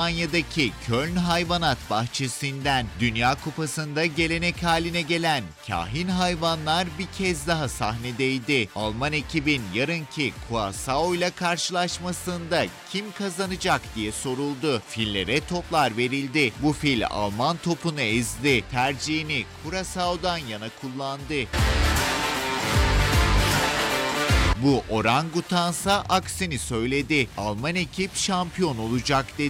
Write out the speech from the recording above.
Almanya'daki Köln Hayvanat Bahçesi'nden Dünya Kupası'nda gelenek haline gelen kahin hayvanlar bir kez daha sahnedeydi. Alman ekibin yarınki Curaçao ile karşılaşmasında kim kazanacak diye soruldu. Fillere toplar verildi. Bu fil Alman topunu ezdi. Tercihini Curaçao'dan yana kullandı. Bu orangutansa aksini söyledi. Alman ekip şampiyon olacak dedi.